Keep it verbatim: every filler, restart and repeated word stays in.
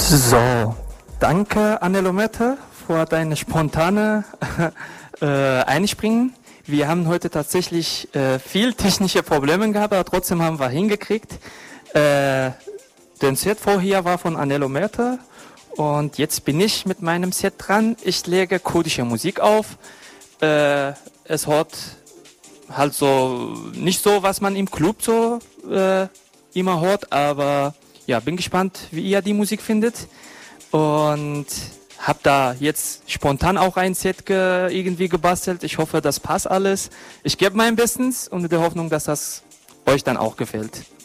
So, danke Anne-Lomette für deine spontane äh, Einspringen. Wir haben heute tatsächlich äh, viel technische Probleme gehabt, aber trotzdem haben wir hingekriegt. Äh, den Set vorher war von Anne-Lomette und jetzt bin ich mit meinem Set dran. Ich lege kurdische Musik auf. Äh, es hört halt so nicht so, was man im Club so äh, immer hört, aber ja, bin gespannt, wie ihr die Musik findet und hab da jetzt spontan auch ein Set ge irgendwie gebastelt. Ich hoffe, das passt alles. Ich gebe mein Bestes und in der Hoffnung, dass das euch dann auch gefällt.